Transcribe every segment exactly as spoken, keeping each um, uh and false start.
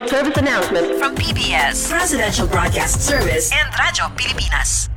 service announcement from P B S, Presidential Broadcast Service, and Radyo Pilipinas.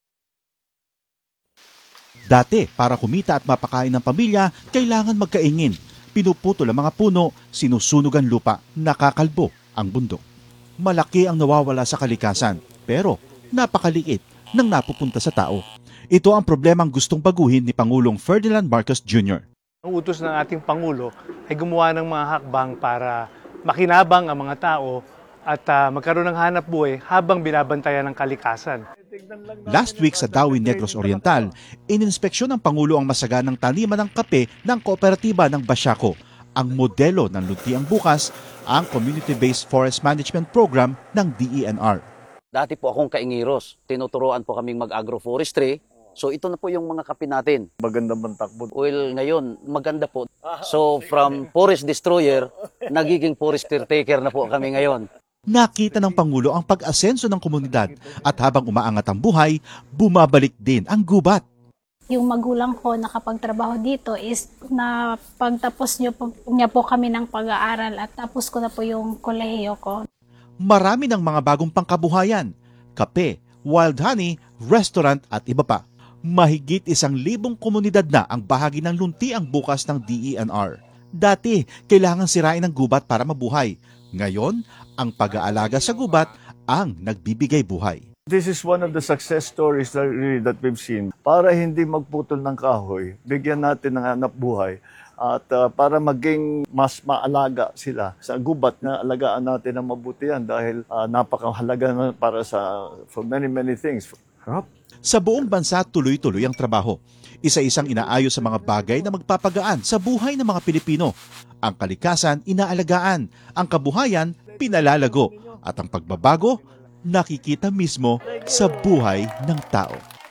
Dati, para kumita at mapakain ng pamilya, kailangan magkaingin. Pinuputol ang mga puno, sinusunugan lupa, nakakalbo ang bundok. Malaki ang nawawala sa kalikasan, pero napakaliit nang napupunta sa tao. Ito ang problemang gustong baguhin ni Pangulong Ferdinand Marcos Junior Ang utos ng ating Pangulo ay gumawa ng mga hakbang para makinabang ang mga tao at uh, magkaroon ng hanap buhay habang binabantayan ng kalikasan. Last week sa Dawi Negros Oriental, ininspeksyon ng Pangulo ang masaganang taniman ng kape ng kooperatiba ng Basiaco. Ang modelo ng Luntiang Bukas, ang Community-Based Forest Management Program ng D E N R. Dati po akong kaingiros. Tinuturoan po kaming mag-agroforestry. So ito na po yung mga kape natin. Maganda bang takbo? Well, ngayon, maganda po. So from forest destroyer, nagiging forest caretaker na po kami ngayon. Nakita ng Pangulo ang pag-asenso ng komunidad at habang umaangat ang buhay, bumabalik din ang gubat. Yung magulang ko nakapagtrabaho dito is na pagtapos niyo po, niya po kami ng pag-aaral at tapos ko na po yung kolehiyo ko. Marami ng mga bagong pangkabuhayan, kape, wild honey, restaurant at iba pa. Mahigit isang libong komunidad na ang bahagi ng Luntiang Bukas ng D E N R. Dati, kailangan sirain ang gubat para mabuhay. Ngayon, ang pag-aalaga sa gubat ang nagbibigay buhay. This is one of the success stories that, really, that we've seen. Para hindi magputol ng kahoy, bigyan natin ng hanap buhay. At uh, para maging mas maalaga sila sa gubat na alagaan natin ng mabuti yan dahil uh, napakahalaga na para sa for many many things. Huh? Sa buong bansa, tuloy-tuloy ang trabaho. Isa-isang inaayos sa mga bagay na magpapagaan sa buhay ng mga Pilipino. Ang kalikasan, inaalagaan. Ang kabuhayan, pinalalago. At ang pagbabago, nakikita mismo sa buhay ng tao.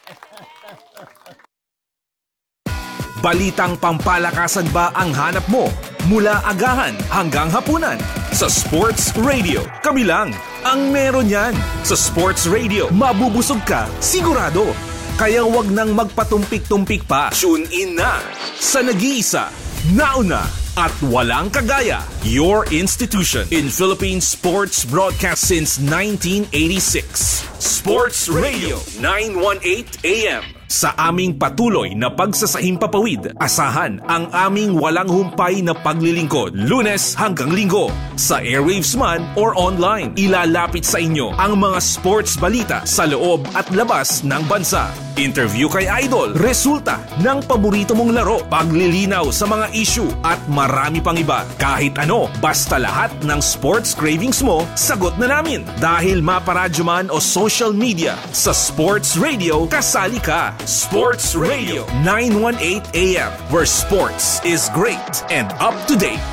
Balitang pampalakasan ba ang hanap mo? Mula agahan hanggang hapunan. Sa Sports Radio, kami lang ang meron yan. Sa Sports Radio, mabubusog ka, sigurado. Kaya wag nang magpatumpik-tumpik pa. Tune in na sa nag-iisa, nauna, at walang kagaya. Your institution in Philippine sports broadcast since nineteen eighty-six. Sports Radio nine eighteen A M. Sa aming patuloy na pagsasahimpapawid, asahan ang aming walang humpay na paglilingkod, Lunes hanggang Linggo. Sa airwaves man or online, ilalapit sa inyo ang mga sports balita sa loob at labas ng bansa. Interview kay Idol, resulta ng paborito mong laro, paglilinaw sa mga issue at marami pang iba. Kahit ano, basta lahat ng sports cravings mo, sagot na namin. Dahil maparadyo man o social media, sa Sports Radio, kasali ka. Sports Radio nine eighteen A M, where sports is great and up to date.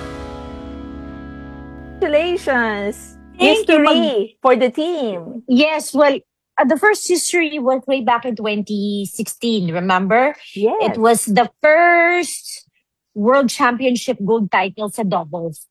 Congratulations! Thank History for the team. Yes, well, uh, the first history was way back in twenty sixteen, remember? Yes. It was the first World Championship gold title sa doubles.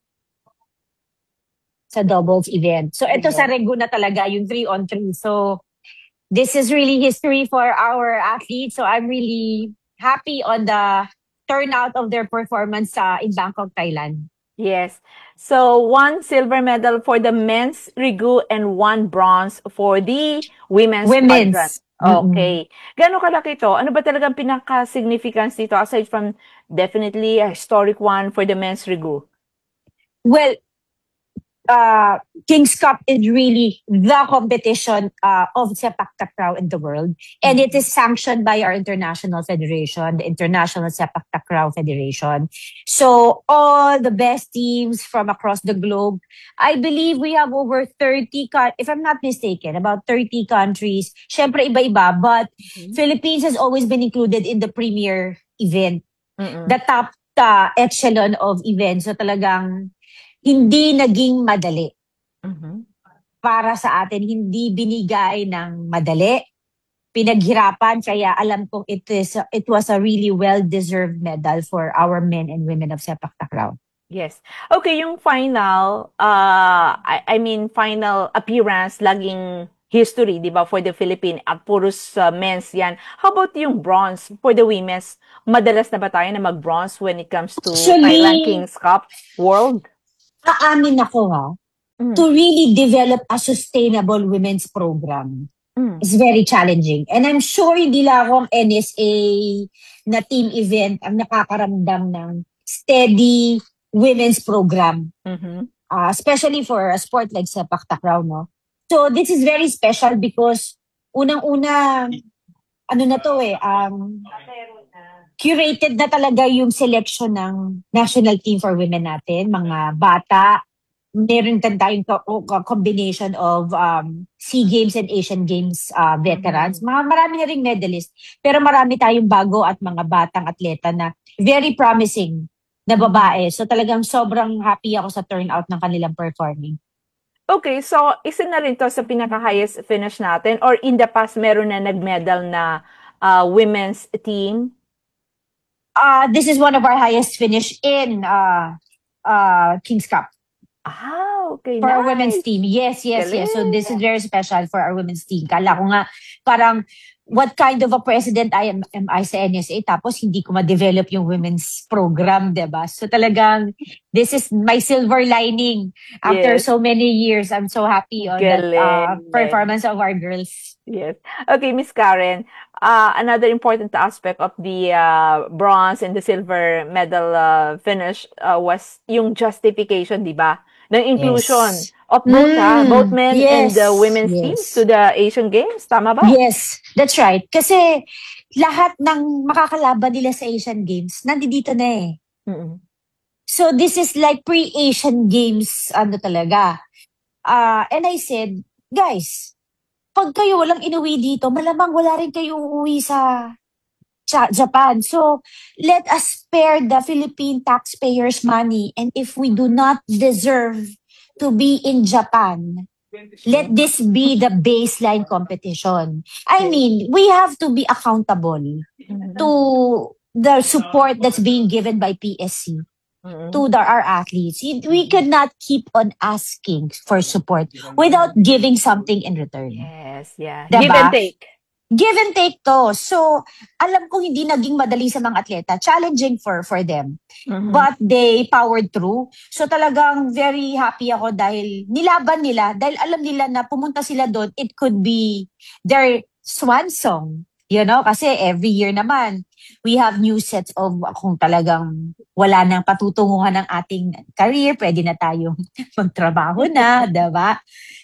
Sa doubles event. So, ito Okay. sa Regu na talaga, yung three on three. So, this is really history for our athletes. So, I'm really happy on the turnout of their performance uh, in Bangkok, Thailand. Yes. So, one silver medal for the men's Rigu and one bronze for the women's Women's. quadrant. Mm-mm. Okay. Gano'ng kalaki to? Ano ba talagang pinaka-significance dito aside from definitely a historic one for the men's Rigu? Well, uh, King's Cup is really the competition uh, of sepak takraw in the world. And it is sanctioned by our international federation, the International Sepak Takraw Federation. So all the best teams from across the globe, I believe we have over thirty, co- if I'm not mistaken, about thirty countries. Syempre iba-iba, but Philippines has always been included in the premier event, Mm-mm. the top uh, echelon of events. So talagang hindi naging madali Mhm. para sa atin, hindi binigay ng madali, pinaghirapan, kaya alam kong it is it was a really well-deserved medal for our men and women of sepak takraw. Yes. Okay, yung final, uh, I, I mean, final appearance, laging history, di ba, for the Philippine at puros uh, men's yan. How about yung bronze for the women's? Madalas na ba tayo na mag-bronze when it comes to Actually- Thailand Kings Cup World? Aamin ako ha, Mm. to really develop a sustainable women's program Mm. is very challenging. And I'm sure hindi lang ako ang N S A na team event ang nakakaramdam ng steady women's program. Mhm. Uh, especially for a sport like sepak takraw, no? So this is very special because unang-una, ano na to eh, um, curated na talaga yung selection ng national team for women natin, mga bata. Meron din tayong co- co- combination of um, SEA Games and Asian Games uh, veterans. Mga marami na ring medalist, pero marami tayong bago at mga batang atleta na very promising na babae. So talagang sobrang happy ako sa turnout ng kanilang performing. Okay, so isa na rin to sa pinaka-highest finish natin or in the past meron na nag-medal na uh, women's team? Uh, this is one of our highest finish in uh, uh, King's Cup. Ah, okay, For nice. our women's team. Yes, yes, yes. So Galing. this is very special for our women's team. Kala ko nga, parang, what kind of a president I am, am I sa N S A? Tapos hindi ko ma-develop yung women's program, diba? So talagang, this is my silver lining. After Yes. so many years, I'm so happy on that uh, Galing. performance of our girls. Yes. Okay, Miss Karen, uh, another important aspect of the uh, bronze and the silver medal uh, finish uh, was yung justification, di ba? Ng inclusion Yes. of both, ha? Mm, Both men and yes, the women's yes. teams to the Asian Games. Tama ba? Yes, that's right. Kasi lahat ng makakalaban nila sa Asian Games, nandito na eh. Mm-mm. So this is like pre-Asian Games, ano talaga. Uh, and I said, guys, pag kayo walang inuwi dito, malamang wala rin kayo uuwi sa Ja- Japan. So let us spare the Philippine taxpayers' money. And if we do not deserve to be in Japan, let this be the baseline competition. I mean, we have to be accountable to the support that's being given by P S C Mm-mm. to the, our athletes. We could not keep on asking for support without giving something in return. Yes, yeah. Diba? Give and take. Give and take to. So, alam kong hindi naging madali sa mga atleta. Challenging for for them. Mhm. But they powered through. So talagang very happy ako dahil nilaban nila. Dahil alam nila na pumunta sila doon, it could be their swan song. You know? Kasi every year naman, we have new sets of kung talagang wala nang patutunguhan ng ating career, pwede na tayong magtrabaho na, diba?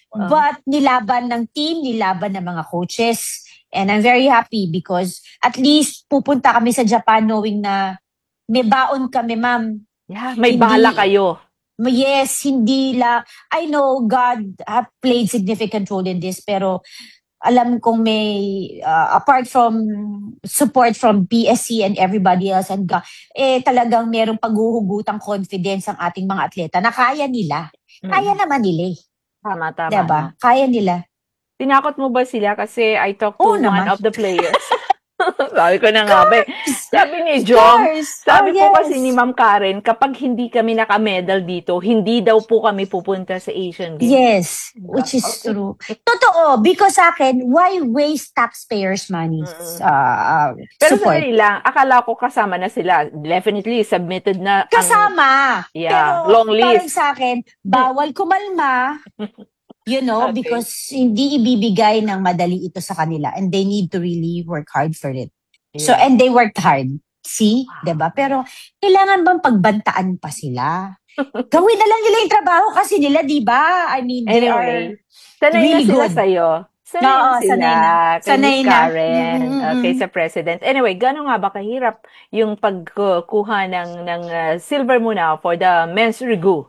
But nilaban ng team, nilaban ng mga coaches. And I'm very happy because at least pupunta kami sa Japan knowing na may baon kami, ma'am. Yeah, may Hindi- bala kayo. Yes, hindi la. I know God have played significant role in this, pero alam kong may, uh, apart from support from P S C and everybody else, and God, eh talagang merong paghuhugutang confidence ang ating mga atleta na kaya nila. Kaya naman nila eh. Tama, tama. Diba? no? Kaya nila. Tinakot mo ba sila? Kasi I talked to Oo one naman. of the players. Sabi ko na nga ba, eh. Sabi ni Jom, Course. sabi Oh, po yes. kasi ni Ma'am Karen, kapag hindi kami nakamedal dito, hindi daw po kami pupunta sa Asian Games. Yes, which is true. Totoo, because sa akin, why waste taxpayers' money sa uh, Pero support? sandali lang, akala ko kasama na sila. Definitely, submitted na. ang- Kasama. Yeah, Pero long parang list. sa akin, bawal kumalma. You know, Okay. because hindi ibibigay ng madali ito sa kanila and they need to really work hard for it. So, Yeah. and they worked hard. See? Diba? Pero, kailangan bang pagbantaan pa sila? Gawin na lang nila yung trabaho kasi nila, diba? I mean, they Anyway, are... sanay really na sila good. sa'yo. Sanay Oo, na sila. sanay na. Kay Sanay Miss na. Karen, Mm, mm, uh, kay mm. sa President. Anyway, gano'n nga ba kahirap yung pagkuha ng, ng uh, silver muna for the men's regu?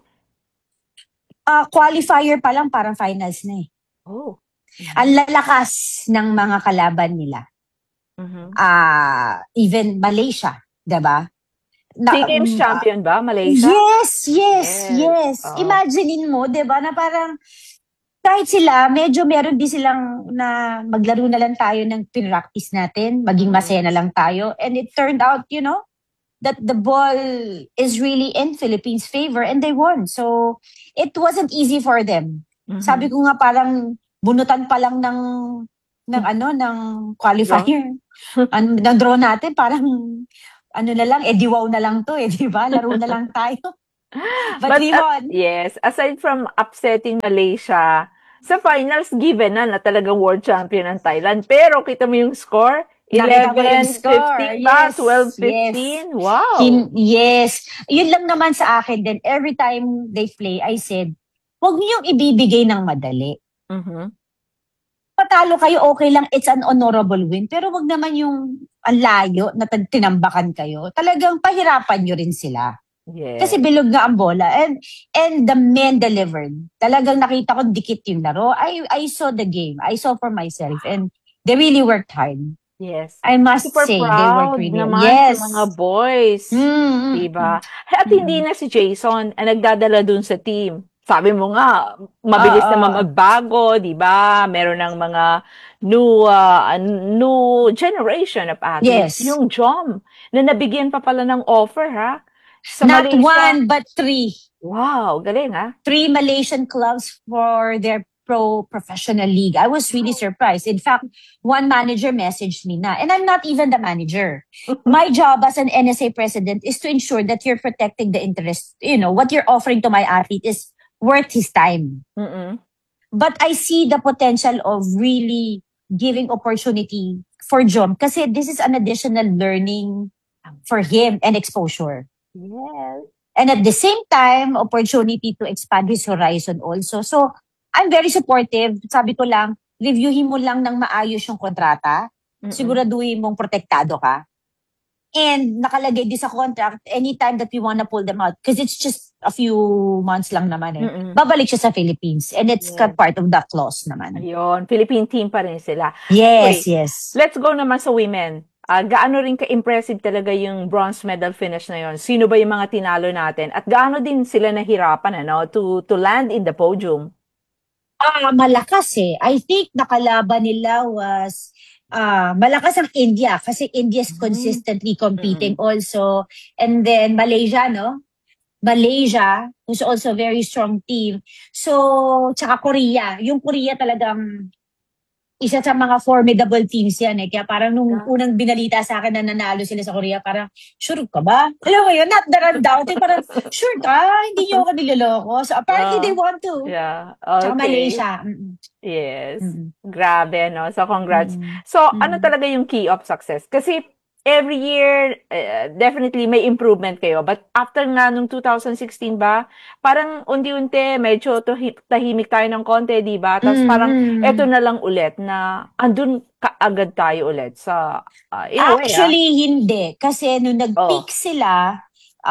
Ah, qualifier pa lang, parang finals na eh. Oh. Ang lalakas ng mga kalaban nila. Mhm. Ah, even Malaysia, 'di ba? Na- SEA Games mm, champion ba, Malaysia? Yes, yes, Yes. yes. Oo. Imaginein mo, 'di ba, na parang kahit sila, medyo meron din silang na maglaro na lang tayo ng pinractice natin, maging Mhm. masaya na lang tayo. And it turned out, you know, that the ball is really in Philippines' favor and they won. So, it wasn't easy for them. Mhm. Sabi ko nga parang bunutan pa lang ng ng ano ng qualifier. An ng draw natin parang ano na lang, eh diwaw na lang to eh, di ba? Laro na lang tayo. But, we uh, won. yes, aside from upsetting Malaysia, sa finals, given na na talagang world champion ang Thailand. Pero kita mo yung score, Nakita mo yung eleven score. fifteen ba? Yes. twelve Yes. fifteen? Wow. Hin- yes. Yun lang naman sa akin din. Every time they play, I said, huwag niyong ibibigay ng madali. Mhm. Patalo kayo, okay lang. It's an honorable win. Pero wag naman yung ang layo na tan- tinambakan kayo. Talagang pahirapan nyo rin sila. Yes. Kasi bilog nga ang bola. And and the men delivered. Talagang nakita ko dikit yung laro. I I saw the game. I saw for myself. And they really worked hard. Yes. I must Super say, they proud worked really naman hard. Yes. sa mga boys. Mm, Diba? At hindi na si Jason ang nagdadala dun sa team. Sabi mo nga, mabilis Oo. naman magbago, di ba? Meron ng mga new uh, new generation of athletes. Yes. Yung Jom, na nabigyan pa pala ng offer, ha? Sa Not Malaysia. one, but three. Wow, galing, ha? Three Malaysian clubs for their pro professional league. I was really surprised. In fact, one manager messaged me na, and I'm not even the manager. My job as an N S A president is to ensure that you're protecting the interest. You know, what you're offering to my athlete is worth his time. Mm-mm. But I see the potential of really giving opportunity for Jom kasi this is an additional learning for him and exposure. Yes. And at the same time, opportunity to expand his horizon also. So, I'm very supportive. Sabi ko lang, reviewin mo lang ng maayos yung kontrata. Mm-mm. Siguraduhin mong protektado ka. And nakalagay din sa contract, anytime that we wanna pull them out, because it's just a few months lang naman eh. Mm-mm. Babalik siya sa Philippines. And it's Yes. part of the clause naman. Ayun, Philippine team pa rin sila. Yes, Okay. yes. Let's go naman sa women. Ah, gaano rin ka-impressive talaga yung bronze medal finish na yon? Sino ba yung mga tinalo natin? At gaano din sila nahirapan ano, to, to land in the podium? Ah, malakas eh. I think nakalaban nila was ah malakas ang India kasi India is Mhm. consistently competing also. And then Malaysia, no? Malaysia, who's also a very strong team. So, tsaka Korea. Yung Korea talagang isa sa mga formidable teams yan eh. Kaya parang nung Yeah. unang binalita sa akin na nanalo sila sa Korea, parang, sure ka ba? Alam mo yun, not the rundown. Parang, sure ka? Hindi nyo ako niloloko. So apparently Ah, they want to. Yeah. Tsaka Okay. Malaysia. Mm-mm. Yes. Mm-mm. Grabe, no? So, congrats. Mm-mm. So, ano Mm. talaga yung key of success? Kasi every year, eh, definitely may improvement kayo. But after nga nung two thousand sixteen ba, parang unti-unti, medyo tuhi- tahimik tayo ng konti, di ba? Tapos parang Mm-mm. eto na lang ulit na andun kaagad tayo ulit sa, ah, in a way, ah. Actually, hindi. Kasi nung nag-peak Oo. sila,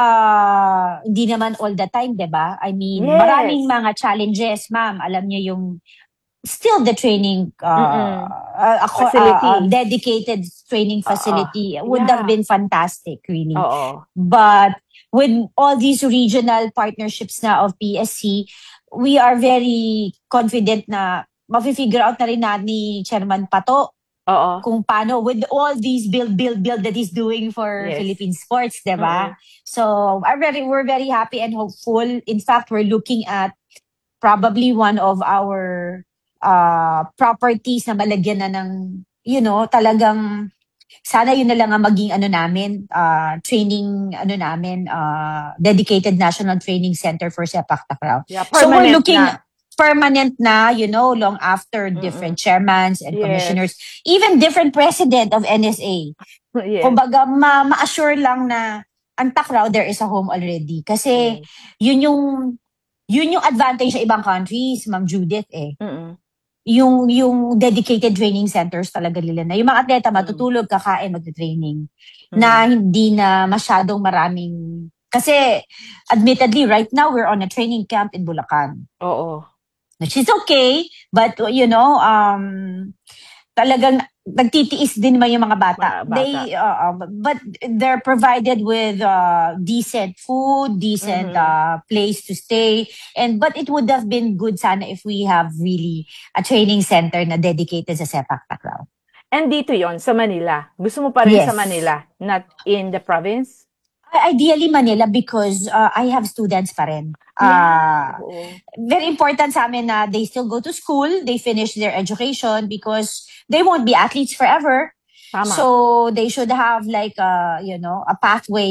ah hindi naman all the time, di ba? I mean, Yes. maraming mga challenges, ma'am. Alam niyo yung still the training, uh, Mm-mm. uh, ako, uh, Facility. uh, dedicated training facility would Yeah. have been fantastic, really. Oo. But with all these regional partnerships na of P S C, we are very confident na mafi-figure out na rin na ni Chairman Pato Oo. kung paano with all these build, build, build that he's doing for Yes. Philippine sports, di ba? So I'm very, we're very happy and hopeful. In fact, we're looking at probably one of our uh, properties na malagyan na ng, you know, talagang sana yun na lang ang maging ano namin, uh, training, ano namin, uh, dedicated National Training Center for Sepak Takraw. Yeah, So we're permanent looking na. permanent na, you know, long after different chairmans and Yes. commissioners, even different president of N S A. Yes. Kumbaga, ma- ma-assure lang na ang Takraw, there is a home already. Kasi Yes. yun yung yun yung advantage sa ibang countries, Ma'am Judith eh. Mm-mm. Yung yung dedicated training centers talaga nila na yung mga atleta Mm. matutulog, kakain, magte-training na hindi na masyadong maraming kasi admittedly right now we're on a training camp in Bulacan, Oo. which is okay, but you know um talagang nagtitiis din naman yung mga bata. Mga bata. They uh, uh, but they're provided with uh, decent food, decent Mhm. uh, place to stay, and but it would have been good sana if we have really a training center na dedicated sa sepak takraw. And dito yon sa Manila. Gusto mo pa rin Yes. sa Manila, not in the province? I- Ideally Manila because uh, I have students pa rin. Uh, Oo. very important sa amin na they still go to school, they finish their education because they won't be athletes forever. Tama. So they should have like a, you know, a pathway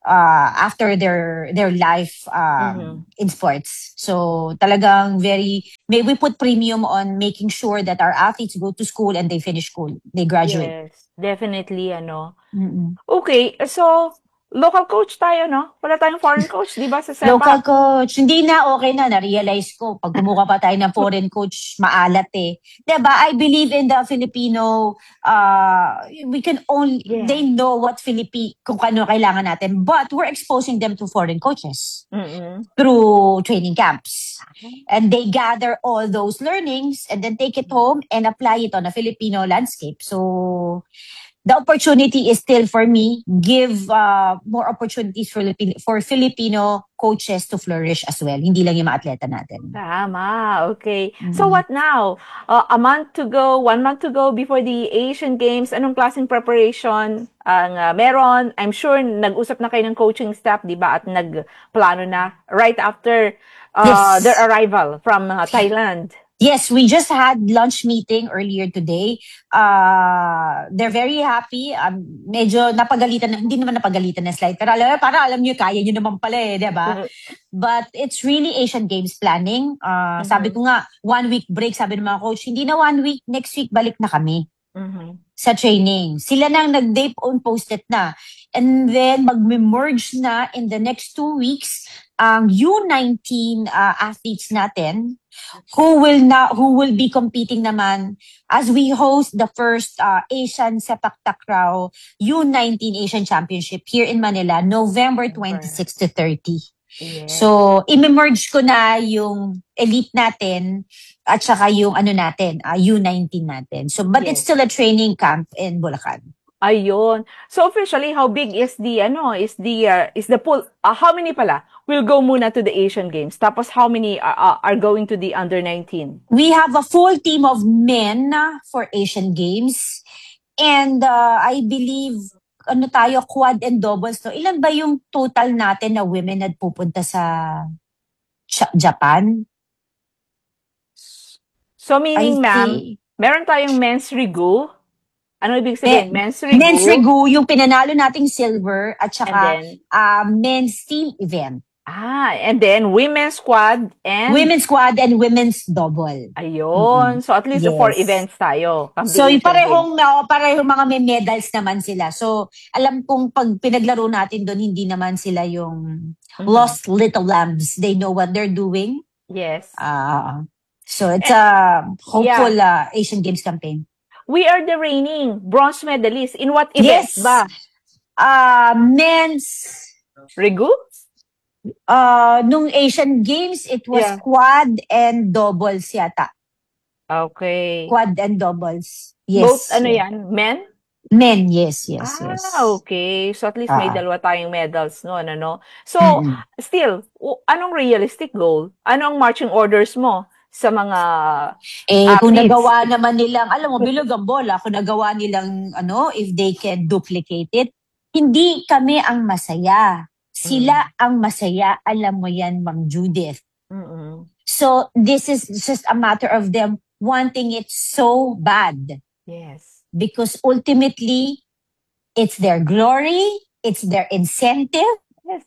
uh, after their their life um, Mhm. in sports. So talagang very, may we put premium on making sure that our athletes go to school and they finish school, they graduate. Yes, definitely ano. Mm-mm. Okay, so local coach tayo, no? Wala tayong foreign coach, di ba, sa Local sepak? coach, hindi na, okay na, na-realize ko, pag kumuha pa tayo ng foreign coach, maalat eh. Diba? I believe in the Filipino, uh, we can only, Yeah. they know what Philippi, kung ano kailangan natin, but we're exposing them to foreign coaches Mm-mm. through training camps. And they gather all those learnings and then take it home and apply it on a Filipino landscape. So, the opportunity is still for me, give uh, more opportunities for Filipino, for Filipino coaches to flourish as well. Hindi lang yung mga atleta natin. Tama, okay. So Mm. what now? Uh, a month to go, one month to go before the Asian Games. Anong klaseng preparation ang uh, meron? I'm sure nag-usap na kayo ng coaching staff, di ba? At nagplano na right after uh, Yes. their arrival from uh, Thailand. Yes, we just had lunch meeting earlier today. Uh, they're very happy. Um, medyo napagalitan, na, hindi naman napagalitan na slide. Pero alam, para alam nyo, kaya nyo naman pala eh, di ba? But it's really Asian Games planning. Uh, Mhm. Sabi ko nga, one week break, sabi ng mga coach, hindi na one week, next week balik na kami Mhm. sa training. Sila nang nag-date on post-it na. And then mag-merge na in the next two weeks ang U nineteen uh, athletes natin who will na who will be competing naman as we host the first uh, Asian Sepak Takraw U nineteen Asian Championship here in Manila, November twenty-sixth to thirty. Yes. So, i-merge ko na yung elite natin at saka yung ano natin, uh, U nineteen natin. So, but it's Yes. still a training camp in Bulacan. Ayun. So officially, how big is the ano? Is the uh, is the pool? Uh, how many pala will go muna to the Asian Games? Tapos how many are, are, are going to the under nineteen? We have a full team of men for Asian Games. And uh, I believe, ano tayo, quad and doubles. No? Ilan ba yung total natin na women na pupunta sa Ch- Japan? So meaning, I ma'am, see. meron tayong men's regu. Ano ibig sabihin? Men- men's regu. Men's Regu, yung pinanalo nating silver at And saka then, uh, men's team event. ah, and then women's squad and Women's quad and women's double. ayun. So at least Yes. four events tayo. come the So, yung Asian parehong, Games. oh, parehong mga may medals naman sila. So, alam kong pag pinaglaro natin doon, hindi naman sila yung Mhm. lost little lambs. They know what they're doing. Yes. Uh, so, it's a hopeful uh, Asian Games campaign. We are the reigning bronze medalists. In what event Yes. ba? Uh, men's, Regu? uh, nung Asian Games, it was Yeah. quad and doubles yata. Okay. Quad and doubles. Yes. Both ano yan? Men? Men, yes, yes, ah, yes. okay. So at least may Ah. dalawa tayong medals noon, ano? So, Mm-mm. still, w- anong realistic goal? Anong marching orders mo sa mga Eh, kung athletes? nagawa naman nilang, alam mo, bilog ang bola, kung nagawa nilang, ano, if they can duplicate it, hindi kami ang masaya. Sila ang masaya, alam mo yan, Ma'am Judith. Mm-mm. So, this is just a matter of them wanting it so bad. Yes. Because ultimately, it's their glory, it's their incentive. Yes.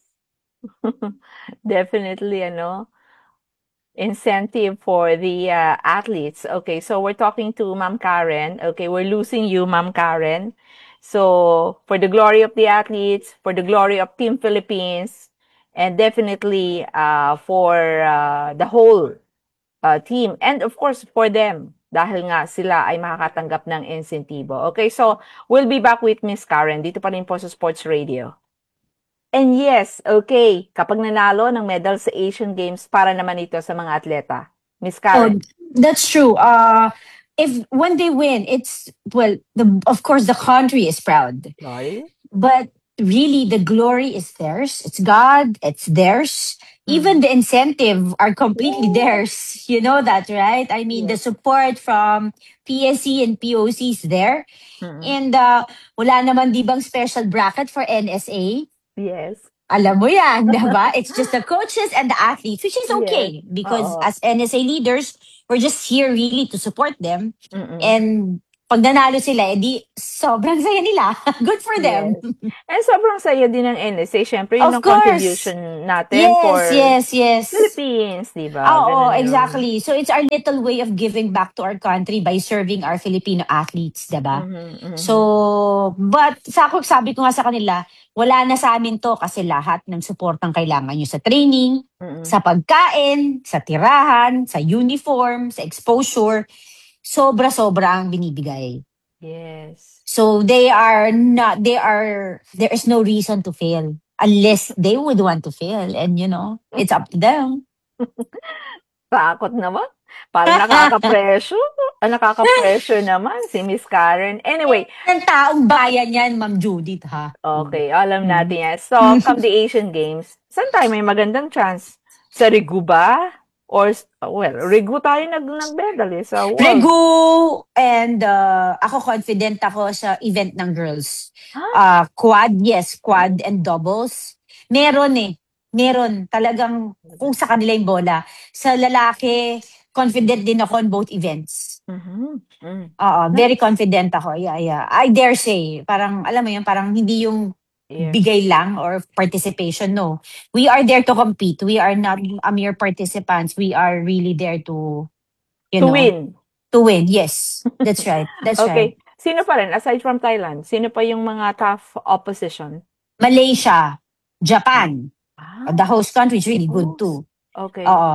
Definitely, ano? Incentive for the uh, athletes. Okay, so we're talking to Ma'am Karen. Okay, we're losing you, Ma'am Karen. So, for the glory of the athletes, for the glory of Team Philippines, and definitely uh, for uh, the whole uh, team, and of course, for them, dahil nga sila ay makakatanggap ng insentibo. Okay, so we'll be back with Miss Karen dito pa rin po sa Sports Radio. And yes, okay, kapag nanalo ng medal sa Asian Games, para naman ito sa mga atleta. Miss Oh, Karen. that's true. Uh, if when they win, it's, well, the, of course, the country is proud. Glory? But really, the glory is theirs. It's God. It's theirs. Even the incentive are completely theirs. You know that, right? I mean, the support from P S C and P O C is there. Mm-mm. And uh, wala naman di bang special bracket for N S A? Yes. Alam mo yan, diba? It's just the coaches and the athletes, which is okay. Yes. Because Oo. as N S A leaders, we're just here really to support them. Mm-mm. And pag nanalo sila, edi sobrang saya nila. Good for them. Yes. And sobrang saya din ng N S A. Siyempre, yun Of ang course. contribution natin for Yes, yes, yes. Philippines, di ba? Oo, Ganun yun. exactly. So it's our little way of giving back to our country by serving our Filipino athletes, diba? Mhm, mhm. So, but sa ako, sabi ko nga sa kanila, wala na sa amin to kasi lahat ng suportang kailangan nyo sa training, Mhm. sa pagkain, sa tirahan, sa uniform, sa exposure, sobra-sobra ang binibigay. Yes. So they are not, they are, there is no reason to fail unless they would want to fail. And you know, it's up to them. Takot naman. Parang nakaka-pressure. Ah, nakaka-pressure naman si Miss Karen. Anyway, Ng taong bayan yan, Ma'am Judith, ha? okay, alam natin yan. So, come the Asian Games, saan tayo may magandang chance? Sa Rigu ba? Or, well, Rigu tayo nag nag-medal eh. Sa world. Regu, and uh, ako confident ako sa event ng girls. Uh, quad, yes, quad and doubles. Meron eh. Meron. Talagang kung sa kanila yung bola. Sa lalaki, confident din ako on both events. Mhm. Mm. Oo, very confident ako. Yeah, yeah. I dare say, parang, alam mo yun, parang hindi yung Yeah. bigay lang or participation, no. We are there to compete. We are not a mere participants. We are really there to, you To know. win. To win, yes. That's right. That's right. Okay. Sino pa rin, aside from Thailand, sino pa yung mga tough opposition? Malaysia, Japan, Ah, the host country is really good host. too. Okay. Oo.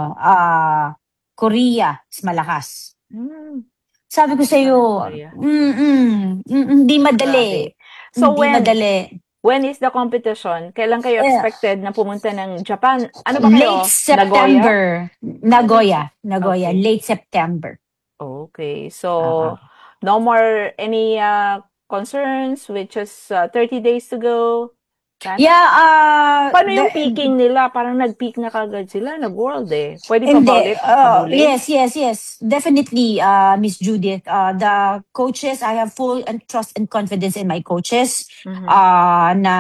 ah Korea, is malakas. Hmm. Sabi ko sa iyo, Korea. mm, mm, mm, hindi madali. Grabe. So hindi when madali. when is the competition? Kailan kayo Eh, expected na pumunta ng Japan? Ano ba kayo? Late September. Nagoya. Nagoya. Okay. Late September. Okay. So Oo. no more any uh, concerns with just uh, thirty days to go? Sana? Yeah, uh, Paano yung the- peaking nila? Parang nag-peak na kagad sila, nag-world eh. Pwede pa ba Hindi. ulit Uh, pahuli? yes, yes, yes. Definitely, uh, Miss Judith. Uh, the coaches, I have full and trust and confidence in my coaches. Mhm. Uh, na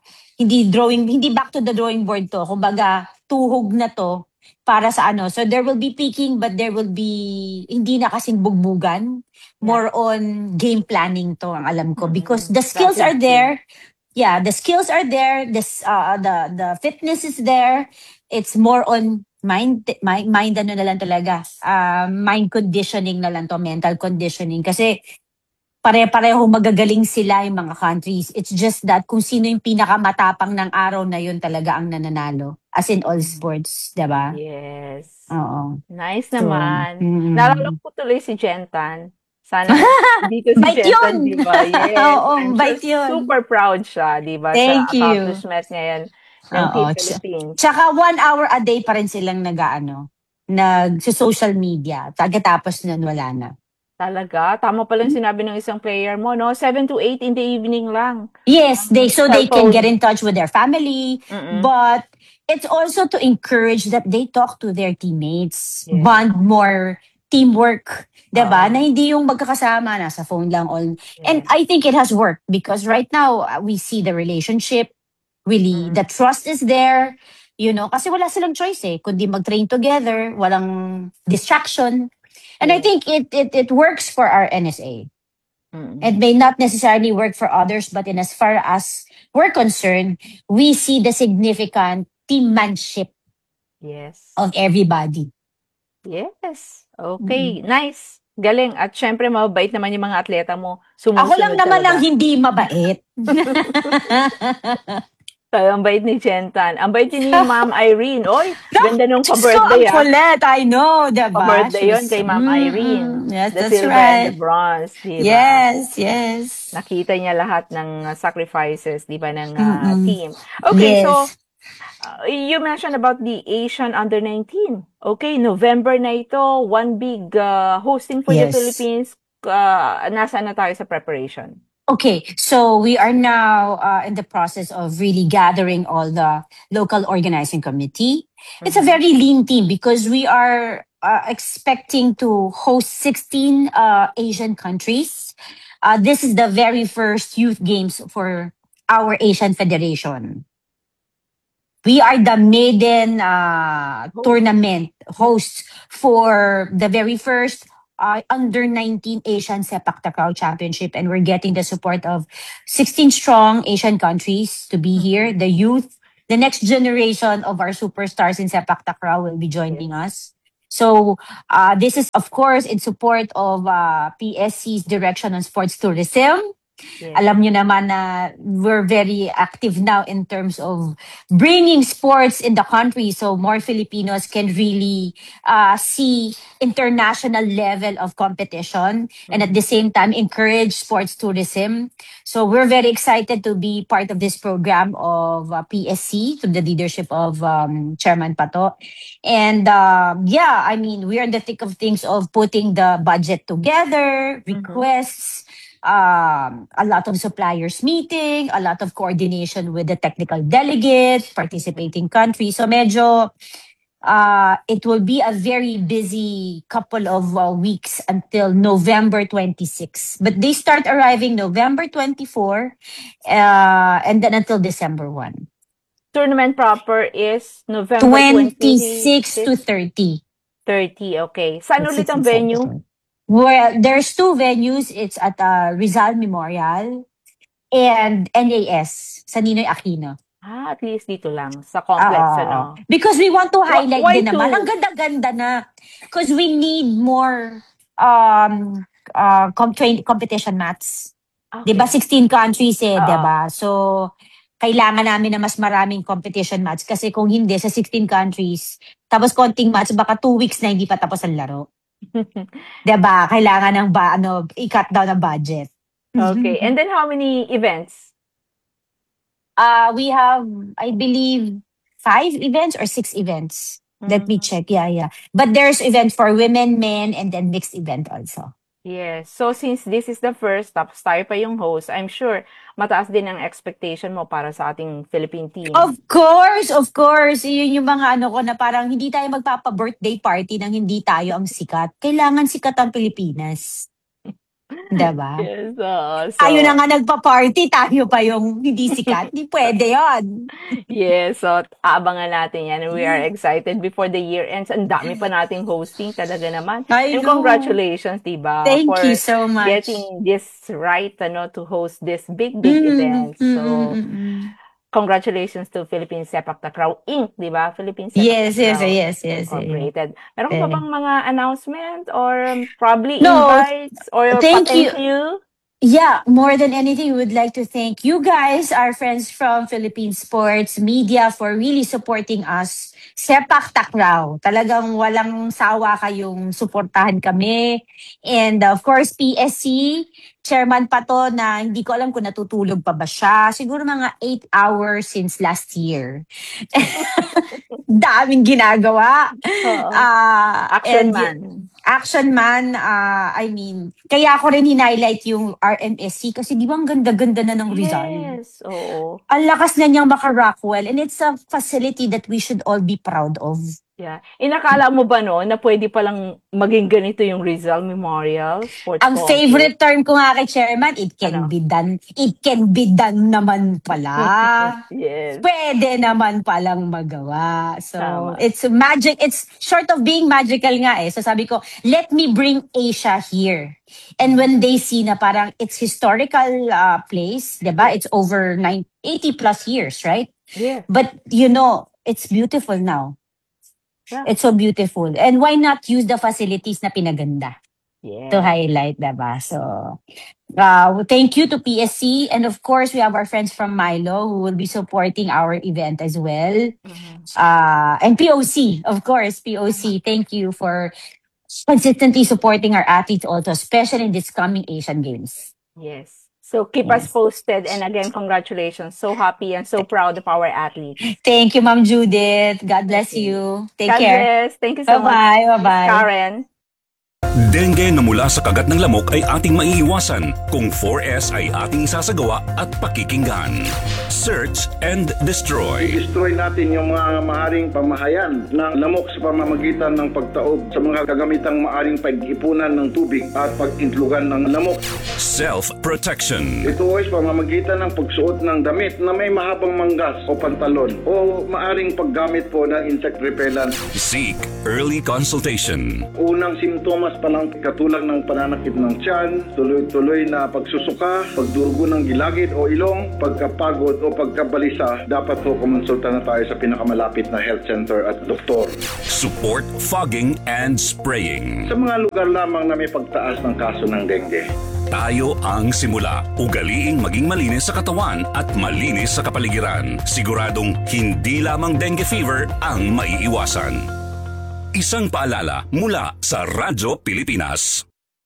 hindi drawing, hindi back to the drawing board to. Kumbaga, tuhog na to para sa ano. So there will be peaking, but there will be, hindi na kasing bugbugan. More on game planning to, ang alam ko. Because the skills are there. Yeah, the skills are there. This, uh, the the fitness is there. It's more on mind, mind, mind ano na lang talaga. Uh, mind conditioning na lang to, mental conditioning. Kasi pare-pareho magagaling sila yung mga countries. It's just that kung sino yung pinakamatapang ng araw na yun talaga ang nananalo. As in all sports, diba? Yes. Oo. Nice So, naman. mm. Naalala ko tuloy si Jentan. Sana dito si Bait Jentan, yun! di ba? Yes. Oo, I'm bait sure yun. super proud siya, di ba? Thank sa you. accomplishment ngayon ng Oo. Team Ts- Philippines. Tsaka one hour a day pa rin silang nag-ano, nag-social media. Pagkatapos nun, wala na. Talaga? Tama pa lang sinabi ng isang player mo, no? seven to eight in the evening lang. Yes, they so they can Cellphone. get in touch with their family, Mm-mm. but it's also to encourage that they talk to their teammates, Yeah. bond more, teamwork, 'di ba? Oo. Na hindi yung magkakasama nasa phone lang all. And Yeah. I think it has worked because right now uh, we see the relationship really, Mm. the trust is there, you know, kasi wala silang choice eh, kundi mag-train together, walang distraction. And I Yeah. think it it it works for our N S A. Mm-mm. It may not necessarily work for others, but in as far as we're concerned, we see the significant teammanship Yes. of everybody. Yes. Okay. Nice. Galing. At syempre, mabait naman yung mga atleta mo. Sumusunod Ako lang naman talaga. ang hindi mabait. Tayo, ang bait ni Jentan. Ang bait din ni Ma'am Irene. Oy, ganda nung Diyos ko, pa-birthday ang ah. kulit, I know, diba? Pa-birthday yun She's- kay Ma'am Mm, Irene. mm, yes, The that's silver and right. the bronze, di ba? Yes, yes. Nakita niya lahat ng uh, sacrifices, di ba, ng uh, Mm-mm. team. Okay, Yes. so, uh, you mentioned about the Asian under nineteen. Okay, November na ito, one big uh, hosting for the Yes. Philippines. Uh, nasaan na tayo sa preparation? Okay, so we are now uh, in the process of really gathering all the local organizing committee. It's a Mhm. very lean team because we are uh, expecting to host sixteen uh, Asian countries. Uh, this is the very first youth games for our Asian Federation. We are the maiden uh, tournament hosts for the very first uh, under nineteen Asian Sepak Takraw Championship, and we're getting the support of sixteen strong Asian countries to be here. The youth, the next generation of our superstars in Sepak Takraw will be joining us. So uh, this is, of course, in support of uh, P S C's direction on sports tourism. Yes. Alam nyo naman na we're very active now in terms of bringing sports in the country so more Filipinos can really uh, see international level of competition and at the same time encourage sports tourism. So we're very excited to be part of this program of uh, P S C to the leadership of um, Chairman Pato. And uh, yeah, I mean, we're in the thick of things of putting the budget together, requests, um, a lot of suppliers meeting, a lot of coordination with the technical delegates, participating countries. So medyo uh, it will be a very busy couple of uh, weeks until November twenty-sixth. But they start arriving November twenty-fourth uh, and then until December first. Tournament proper is November twenty-six to thirty. thirty, okay. Saan ulit ang venue? Well, there's two venues. It's at uh, Rizal Memorial and N A S sa Ninoy Aquino. Ah, at least dito lang, sa complex, Ah, ano? because we want to highlight Why din naman. two? Ang ganda-ganda na. Because we need more um uh com- train- competition mats. Okay. 'Di ba sixteen countries eh, Oo. 'di ba? So kailangan namin na mas maraming competition match kasi kung hindi sa sixteen countries, tapos konting match baka two weeks na hindi pa tapos ang laro. 'Di ba? Kailangan ng ba ano, i-cut down ang budget. Okay. And then how many events? Uh, we have, I believe, five events or six events. Let me check. Yeah, yeah. But there's events for women, men, and then mixed event also. Yes. So since this is the first, tapos tayo pa yung host, I'm sure mataas din ang expectation mo para sa ating Philippine team. Of course, of course. Yun yung mga ano ko na parang hindi tayo magpapa-birthday party nang hindi tayo ang sikat. Kailangan sikat ang Pilipinas. Diba? Yes. oo. so, Tayo na nga nagpa-party, tayo pa yung hindi sikat. Hindi pwede yon. Yes. So, aabangan natin yan. We are excited before the year ends. Ang dami pa nating hosting talaga naman. I And know. congratulations, diba? Thank for you so much. getting this right, ano, to host this big, big Mm, event. mm, So, mm, mm, mm. congratulations to Philippine Sepak Takraw Incorporated, di ba? Philippine Sepak Yes, yes, Takraw yes, yes. Incorporated. Meron ka Eh. pa bang mga announcement or um, probably No, invites or thank pa-thank you. you? Yeah, more than anything, we would like to thank you guys, our friends from Philippine Sports Media, for really supporting us. Sepak Takraw. Talagang walang sawa kayong suportahan kami. And of course, P S C, Chairman Pato, na hindi ko alam kung natutulog pa ba siya. Siguro mga eight hours since last year. Daming ginagawa. Oo. Ah, Action and- man. Action man, uh, I mean, kaya ako rin hinighlight yung R M S C kasi di ba ang ganda-ganda na ng Rizal? Yes, oo. Ang lakas na niyang maka-Rockwell and it's a facility that we should all be proud of. Yeah. Inakala mo ba no na pwede palang maging ganito yung Rizal Memorial Sports Ang Complex? favorite term ko nga kay Chairman, it can Ano? be done. It can be done naman pala. Yes. Pwede naman palang magawa. So, Tama. it's magic. It's short of being magical nga eh. So sabi ko, let me bring Asia here. And when they see na parang it's historical uh, place, diba? It's over nine, eighty plus years, right? Yeah. But you know, it's beautiful now. Yeah. It's so beautiful. And why not use the facilities na pinaganda Yeah. to highlight, diba? So, uh, thank you to P S C. And of course, we have our friends from Milo who will be supporting our event as well. Uh, and P O C, of course, P O C. Thank you for consistently supporting our athletes also, especially in this coming Asian Games. Yes. So keep us Yes. posted, and again, congratulations. So happy and so proud of our athletes. Thank you, Ma'am Judith. God bless Okay. you. Take God care. bless. Thank you so Bye-bye. much. Bye-bye. Karen. Dengue na mula sa kagat ng lamok ay ating maiiwasan kung four S ay ating isasagawa at pakikinggan. Search and destroy. Destroy natin yung mga maaring pamahayan ng lamok sa pamamagitan ng pagtaob sa mga kagamitang maaring pag-ipunan ng tubig at pag-intlugan ng lamok. Self-protection. Ito ay pamamagitan ng pagsuot ng damit na may mahabang manggas o pantalon o maaring paggamit po ng insect repellent. Seek early consultation. Unang simptomas pa lang katulad ng pananakit ng tiyan, tuloy-tuloy na pagsusuka, pagdurugo ng gilagid o ilong, pagkapagod o pagkabalisa, dapat po kumonsulta na tayo sa pinakamalapit na health center at doktor. Support fogging and spraying. Sa mga lugar lamang na may pagtaas ng kaso ng dengue. Tayo ang simula. Ugaliing maging malinis sa katawan at malinis sa kapaligiran. Siguradong hindi lamang dengue fever ang maiiwasan. Isang paalala mula sa Radyo Pilipinas.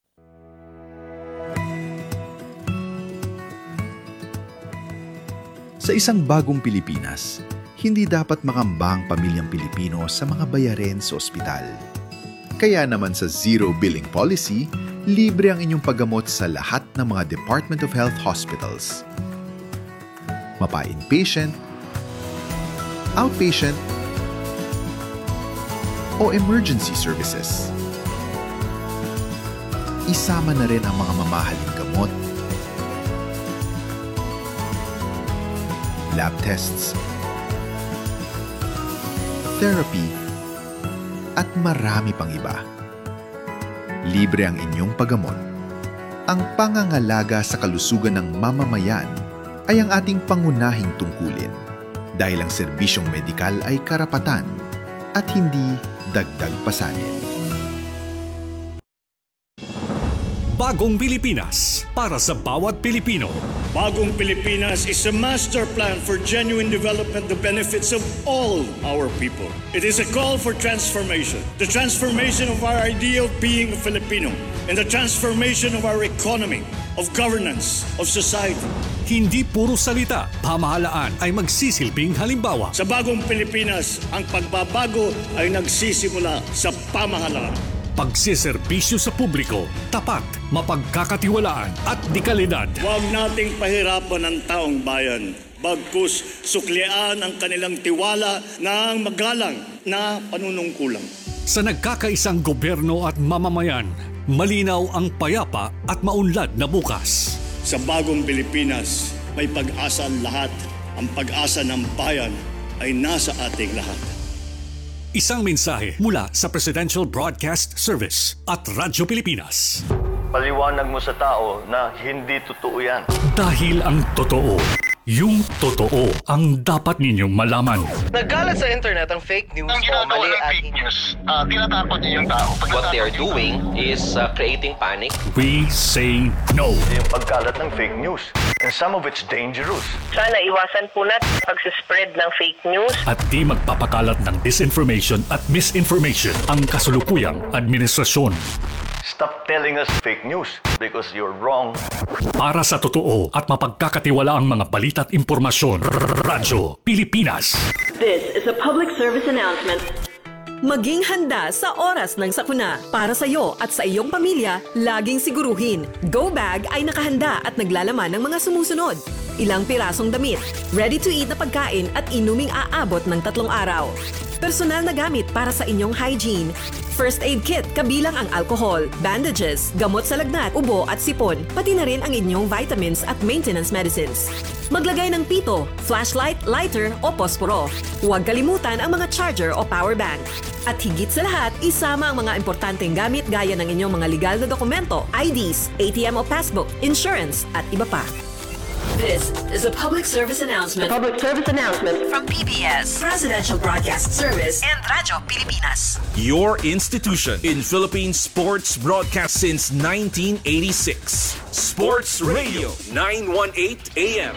Sa isang bagong Pilipinas, hindi dapat makamba ang pamilyang Pilipino sa mga bayarin sa ospital. Kaya naman sa Zero Billing Policy, libre ang inyong paggamot sa lahat ng mga Department of Health hospitals. Mapa-inpatient, outpatient, o emergency services. Isama na rin ang mga mamahaling gamot, lab tests, therapy, at marami pang iba. Libre ang inyong paggamot. Ang pangangalaga sa kalusugan ng mamamayan ay ang ating pangunahing tungkulin dahil ang serbisyong medikal ay karapatan at hindi dagdag pasanin. Bagong Pilipinas para sa bawat Pilipino. Bagong Pilipinas is a master plan for genuine development, the benefits of all our people. It is a call for transformation. The transformation of our idea of being a Filipino and the transformation of our economy, of governance, of society. Hindi puro salita, pamahalaan ay magsisilbing halimbawa. Sa Bagong Pilipinas, ang pagbabago ay nagsisimula sa pamahalaan. Pagsiservisyo sa publiko, tapat, mapagkakatiwalaan at dekalidad. Huwag nating pahirapan ang taong bayan. Bagkus suklian ang kanilang tiwala ng magalang na panunungkulan. Sa nagkakaisang gobyerno at mamamayan, malinaw ang payapa at maunlad na bukas. Sa Bagong Pilipinas, may pag-asa ang lahat. Ang pag-asa ng bayan ay nasa ating lahat. Isang mensahe mula sa Presidential Broadcast Service at Radyo Pilipinas. Paliwanag mo sa tao na hindi totoo yan. Dahil ang totoo, yung totoo ang dapat ninyong malaman. Nagkalat sa internet ang fake news ang o mali ng at fake news. Uh, tinatakot niyo yung tao. What they are doing is uh, creating panic. We say no. Yung pagkalat ng fake news. And some of it's dangerous. Sana iwasan po natin pagsispread ng fake news. At di magpapakalat ng disinformation at misinformation ang kasulukuyang administrasyon. Stop telling us fake news because you're wrong. Para sa totoo at mapagkakatiwala ang mga balita at impormasyon, Radyo Pilipinas. This is a public service announcement. Maging handa sa oras ng sakuna. Para sa iyo at sa iyong pamilya, laging siguruhin. Go Bag ay nakahanda at naglalaman ng mga sumusunod. Ilang pirasong damit, ready-to-eat na pagkain at inuming aabot ng tatlong araw. Personal na gamit para sa inyong hygiene. First aid kit kabilang ang alcohol, bandages, gamot sa lagnat, ubo at sipon, pati na rin ang inyong vitamins at maintenance medicines. Maglagay ng pito, flashlight, lighter o posporo. Huwag kalimutan ang mga charger o power bank. At higit sa lahat, isama ang mga importanteng gamit gaya ng inyong mga legal na dokumento, I Ds, A T M o passbook, insurance at iba pa. This is a public service announcement. A public service announcement From P B S, Presidential Broadcast Service and Radyo Pilipinas. Your institution in Philippine sports broadcast since nineteen eighty-six. Sports Radio nine eighteen A M.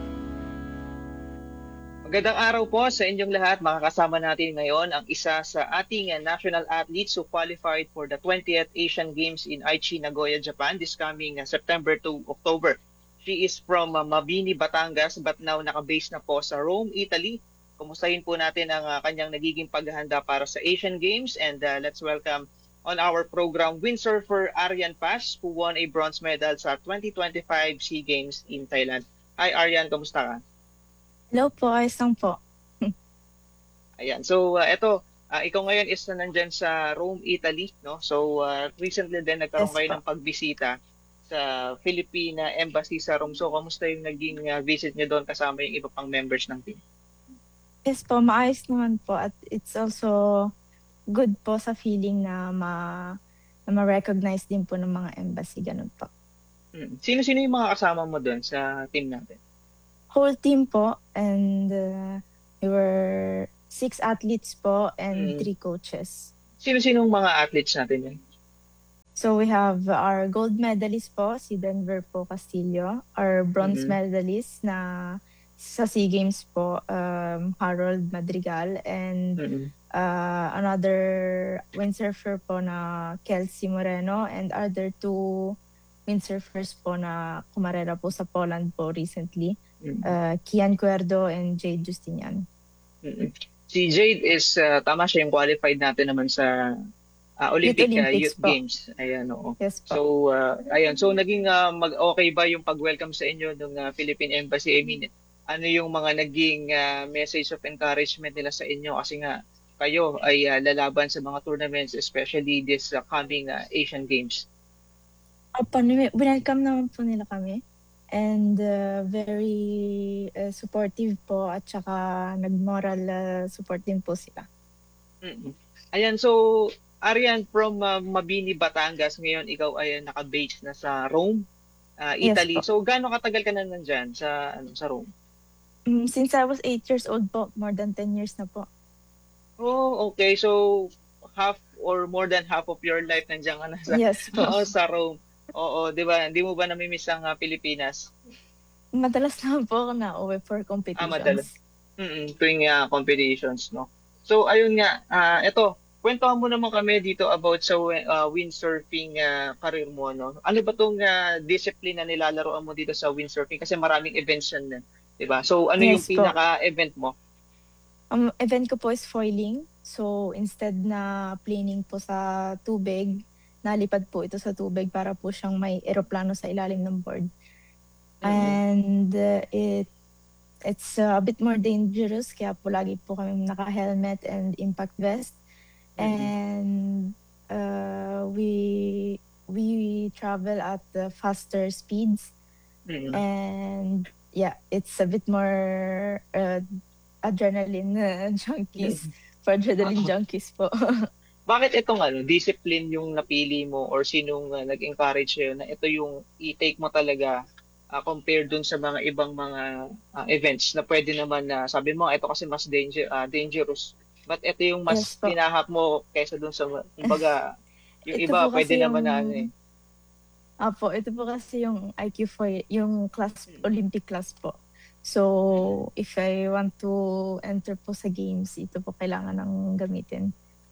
Magandang araw po sa inyong lahat. Makakasama natin ngayon ang isa sa ating national athletes who qualified for the twentieth Asian Games in Aichi, Nagoya, Japan this coming September to October. She is from uh, Mabini, Batangas but now naka-base na po sa Rome, Italy. Kumustahin po natin ang uh, kanyang nagiging paghahanda para sa Asian Games and uh, let's welcome on our program windsurfer Arian Paz who won a bronze medal sa twenty twenty-five SEA Games in Thailand. Hi Arian, kamusta ka? Hello po, ayos lang po. Ayan, so uh, eto, uh, ikaw ngayon is na nandyan sa Rome, Italy, no? So uh, recently din nagkaroon yes, kayo ng pagbisita sa Philippine Embassy sa Rome. So, kamusta yung naging uh, visit niyo doon kasama yung iba pang members ng team? Yes po, maayos naman po. At it's also good po sa feeling na ma na ma-recognize din po ng mga embassy, ganun po. Mm. Sino-sino yung mga kasama mo doon sa team natin? Whole team po, and uh, we were six athletes po and Mm. three coaches. Sino-sino yung mga athletes natin yun? So we have our gold medalist po, si Denver po Castillo, our bronze Mhm. medalist na sa SEA Games po, um, Harold Madrigal, and Mm-mm. uh, another windsurfer po na Kelsey Moreno, and other two windsurfers po na kumarera po sa Poland po recently, Mm. uh, Kian Cuerdo and Jade Justinian. Mm-mm. Si Jade is, uh, tama siya yung qualified natin naman sa uh, Olympic Youth uh, Olympics Youth po. Games. Ayan, oo. Yes po. So, uh, ayan. So, naging uh, mag-okay ba yung pag-welcome sa inyo ng uh, Philippine Embassy? I mean, ano yung mga naging uh, message of encouragement nila sa inyo? Kasi nga, kayo ay uh, lalaban sa mga tournaments, especially this uh, coming uh, Asian Games. Opo, welcome naman po nila kami. And uh, very uh, supportive po, at saka nag-moral uh, support din po sila. Mm-mm. Ayan, so Arian, from uh, Mabini, Batangas, ngayon ikaw ay naka-base na sa Rome, uh, Yes Italy. po. So gaano katagal ka na nandyan sa ano sa Rome? Mm, since I was eight years old po, more than ten years na po. Oh, okay. So half or more than half of your life nandiyan ka na sa, Yes po. oo, sa Rome. Oo, 'di ba? Hindi mo ba namimiss ang uh, Pilipinas? Madalas naman po ako na uwi for competitions. Ah, madalas. Mm, tuwing uh, competitions, no? So, ayun nga, uh, ito, kwentuhan mo naman kami dito about sa uh, windsurfing uh, career mo, no? Ano ba tong uh, discipline na nilalaroan mo dito sa windsurfing? Kasi maraming events yan, di ba? So, ano Yes yung po. pinaka-event mo? Ang event ko po is foiling. So, instead na planing po sa tubig, nalipad po ito sa tubig para po siyang may eroplano sa ilalim ng board. And uh, it it's uh, a bit more dangerous, kaya po lagi po kami naka-helmet and impact vest. And uh, we we travel at uh, faster speeds. Mhm. And yeah, it's a bit more uh, adrenaline uh, junkies. For adrenaline junkies po. Bakit itong ano, discipline yung napili mo or sinong uh, nag-encourage sa'yo na ito yung i-take mo talaga uh, compared dun sa mga ibang mga uh, events na pwede naman na sabi mo, ito kasi mas danger, uh, dangerous. But ito yung mas Yes po. pinahap mo kaysa dun sa, kumbaga, yung Ito iba po pwede kasi naman na yung- ano eh. Apo, ito po kasi yung I Q four, yung class, Olympic class po. So, if I want to enter po sa games, ito po kailangan ng gamitin.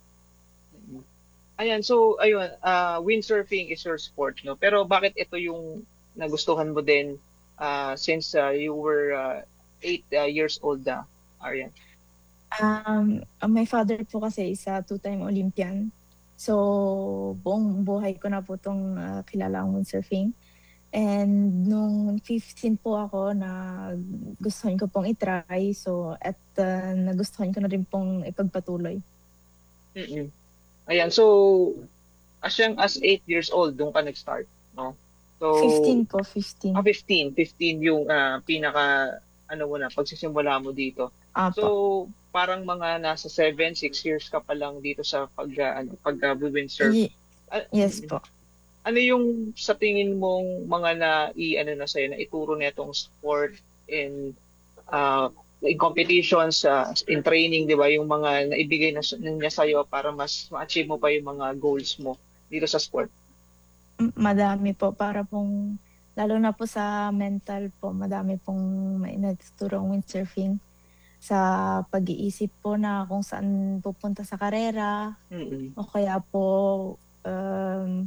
Ayan, so ayun, uh, windsurfing is your sport, no? Pero bakit ito yung nagustuhan mo din uh, since uh, you were uh, eight uh, years old na, Arian? Um, my father po kasi is a two-time Olympian. So, buong buhay ko na po itong uh, kilala ang windsurfing. And nung fifteen po ako na gustuhan ko pong itry. So, at uh, nagustuhan ko na rin pong ipagpatuloy. Mm-mm. Ayan, so as young as eight years old, doon ka nag-start, no? So, fifteen po, fifteen. Ah, fifteen. fifteen yung uh, pinaka, ano mo na, pagsisimula mo dito. Apo. So, parang mga nasa seven, six years ka pa lang dito sa pag, uh, ano, pag-windsurf. Ye- Ah, yes po. Ano yung sa tingin mong mga na i-ano na sa'yo, na ituro na itong sport in uh, in competitions, uh, in training, di ba? Yung mga naibigay na s- niya sa'yo para mas ma-achieve mo pa yung mga goals mo dito sa sport. M- Madami po, para pong, lalo na po sa mental po, madami pong may natuturo ang windsurfing. Sa pag-iisip po na kung saan pupunta sa karera, Mm-mm. o kaya po, um,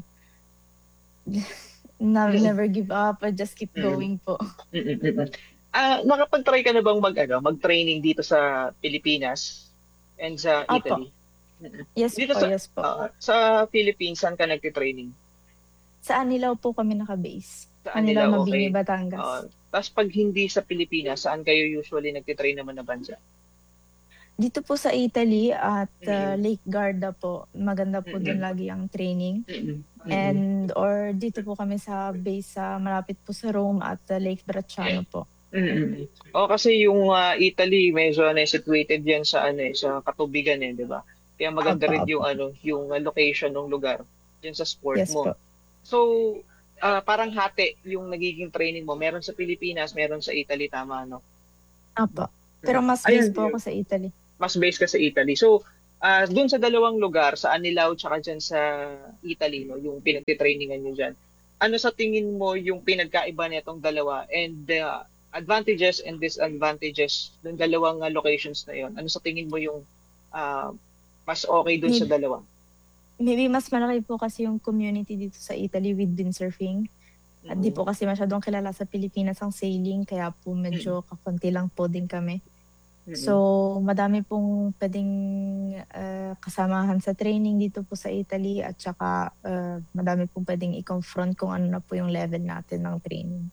na, never give up, or just keep Mm. going po. Mm-mm. Ah, nakapag-try ka na bang mag ano, mag-training dito sa Pilipinas and sa Apo. Italy? Mm-mm. Yes Dito po, sa, yes po. ah, sa Philippines, saan ka nagtitraining? Sa Anilaw po kami naka-base. Sa Anilaw, Anilaw, Mabini, okay. Batangas. Ah, Tapos pag hindi sa Pilipinas, saan kayo usually nagtitrain naman na bansa? Dito po sa Italy at uh, Lake Garda po, maganda po Mm-mm. doon lagi ang training. Mm-mm. And or dito po kami sa base sa malapit po sa Rome at uh, Lake Bracciano po. Mm-mm. O kasi yung ah, Italy medyo na situated yan sa ano eh, sa katubigan eh, 'di ba? Kaya maganda Apo, rin apo. yung ano, yung ah, location ng lugar. dyan sa sport Yes mo. po. So, ah, parang hati yung nagiging training mo. Meron sa Pilipinas, meron sa Italy, tama, no? Opo. Pero mas Ayun, based po ako sa Italy. Mas based ka sa Italy. So, ah dun sa dalawang lugar, sa Anilao tsaka dyan sa Italy, no, yung pinagtitrainingan nyo dyan, ano sa tingin mo yung pinagkaiba nitong dalawa and the advantages and disadvantages ng dalawang ah, locations na yon? Ano sa tingin mo yung ah, mas okay dun sa Maybe, dalawa? maybe mas malaki po kasi yung community dito sa Italy with windsurfing. At di po kasi masyadong kilala sa Pilipinas ang sailing, kaya po medyo kakunti lang po din kami. So, madami pong pwedeng uh, kasamahan sa training dito po sa Italy at saka uh, madami pong pwedeng i-confront kung ano na po yung level natin ng training.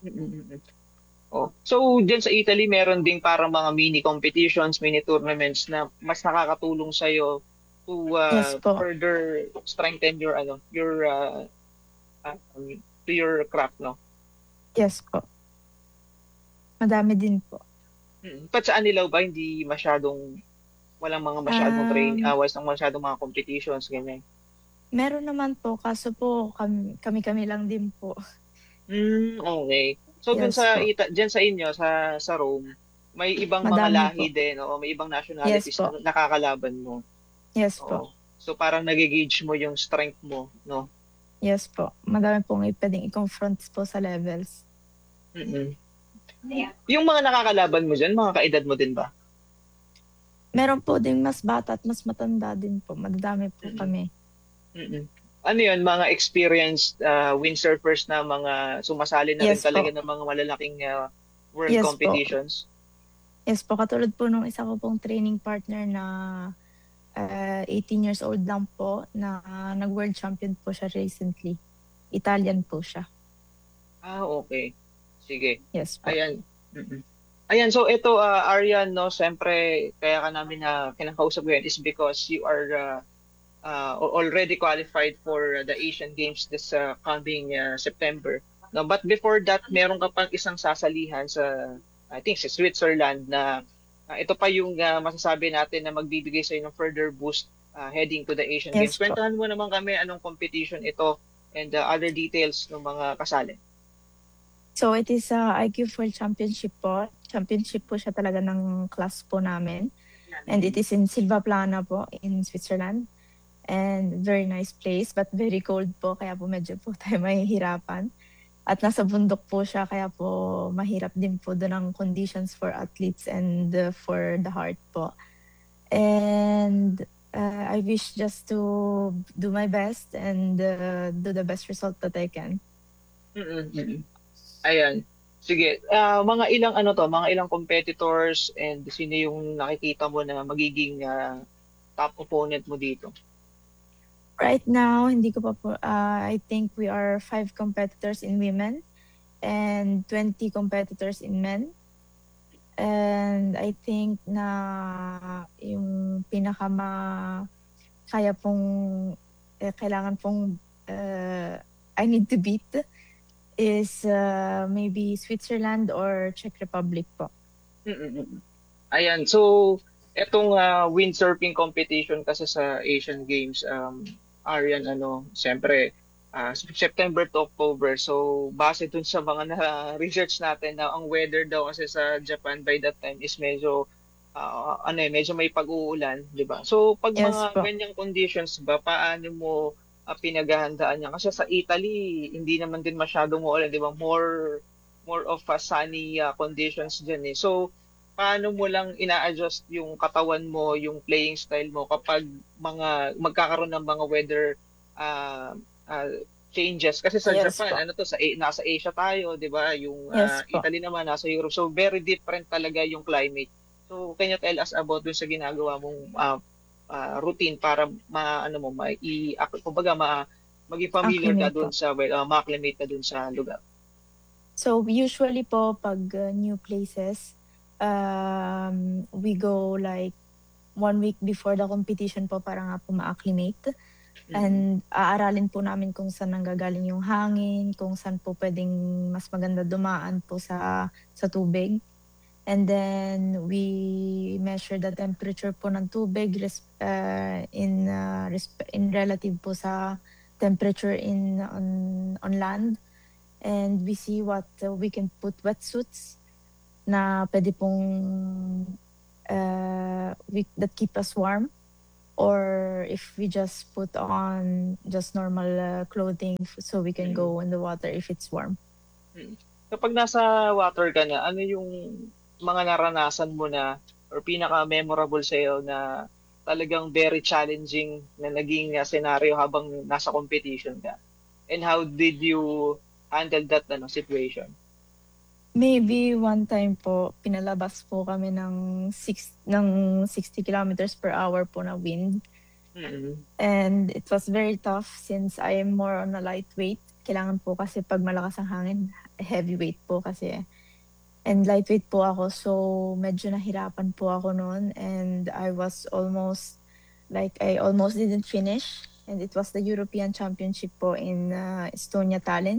Oh. So, dyan sa Italy, meron ding parang mga mini competitions, mini tournaments na mas nakakatulong sa'yo to uh, Yes po. further strengthen your ano, your uh, uh, um, to your craft, no? Yes po. Madami din po. Mm. But sa Anilao ba, hindi masyadong, walang mga masyadong Um, train, uh, walang masyadong mga competitions, ganyan? Meron naman po, kaso po kami, kami-kami lang din po. Mm, okay. So, dun Yes sa, po. ita, dyan sa inyo, sa, sa Rome, may ibang mga Madami lahi po. din, o may ibang nationalities Yes po. na nakakalaban mo. Yes Oo. po. So, parang nagigauge mo yung strength mo, no? Yes po. Madami pong i- pwedeng i-confront po sa levels. Mm-mm. Yung mga nakakalaban mo dyan, mga kaedad mo din ba? Meron po din mas bata at mas matanda din po. Madami po kami. Mm-mm. Ano yun, mga experienced uh, windsurfers na mga sumasali na rin Yes talaga po. ng mga malalaking uh, world Yes po. competitions? Yes po, katulad po nung isa ko pong training partner na uh, eighteen years old lang po na nag-world champion po siya recently. Italian po siya. Ah, okay. Sige. Yes po. Ayan. Mm-mm. Ayan, so ito, uh, Aryan, no, siyempre, kaya ka namin na kinakausap ko yan is because you are uh, uh, already qualified for the Asian Games this uh, coming uh, September. No, but before that, meron ka pang isang sasalihan sa, I think, sa Switzerland na uh, ito pa yung uh, masasabi natin na magbibigay sa'yo ng further boost uh, heading to the Asian Yes Games. po. Kwentahan mo naman kami anong competition ito and uh, other details ng mga kasali. So it is a I Q World Championship po. Championship po siya talaga ng class po namin. And it is in Silva Plana po in Switzerland. And very nice place but very cold po kaya po medyo po tayo mahihirapan. At nasa bundok po siya kaya po mahirap din po doon ang conditions for athletes and uh, for the heart po. And uh, I wish just to do my best and uh, do the best result that I can. Mm-mm. Ayan. Sige, ah, mga ilang ano to, mga ilang competitors and sino yung nakikita mo na magiging ah, top opponent mo dito? Right now, hindi ko pa po, uh, I think we are five competitors in women and twenty competitors in men. And I think na yung pinakama kaya pong eh, kailangan pong uh, I need to beat is uh, maybe Switzerland or Czech Republic po. Mm-mm. Ayan, so etong ah, windsurfing competition kasi sa Asian Games, um, Aryan, ano, siyempre, ah, September to October. So, base dun sa mga na-research natin na ang weather daw kasi sa Japan by that time is medyo, ah, ano eh, medyo may pag-uulan, di ba? So, pag Yes mga po. ganyang conditions ba, paano mo ah, pinaghahandaan niya? Kasi sa Italy, hindi naman din masyadong maulan, di ba? More, more of a sunny ah, conditions dyan eh. So, paano mo lang ina-adjust yung katawan mo, yung playing style mo kapag mga magkakaroon ng mga weather uh, uh, changes? Kasi sa Yes Japan, po. ano to, sa A- nasa Asia tayo, 'di ba? Yung uh, Yes po. Italy naman nasa Europe. So very different talaga yung climate. So can you tell us about dun sa ginagawa mong uh, uh, routine para ma ano mo ma i kumbaga ma maging familiar ka Acclimate dun po. sa well, uh, ma-acclimate ka dun sa lugar? So usually po pag uh, new places, um, we go like one week before the competition po para nga po ma-acclimate. And aaralin po namin kung saan nanggagaling yung hangin, kung saan po pwedeng mas maganda dumaan po sa sa tubig. And then we measure the temperature po ng tubig res- uh, in uh, resp- in relative po sa temperature in on on land, and we see what uh, we can put wetsuits na pwede pong uh, we, that keep us warm, or if we just put on just normal uh, clothing f- so we can go in the water if it's warm. Mm. Kapag nasa water ka na, ano yung mga naranasan mo na or pinaka-memorable sa'yo na talagang very challenging na naging uh, scenario habang nasa competition ka? And how did you handle that ano, situation? Maybe one time po, pinalabas po kami ng six ng sixty kilometers per hour po na wind. Mm-hmm. And it was very tough since I am more on a lightweight. Kailangan po kasi pag malakas ang hangin, heavyweight po kasi. And lightweight po ako, so medyo nahirapan po ako noon. And I was almost, like I almost didn't finish. And it was the European Championship po in uh, Estonia, Tallinn.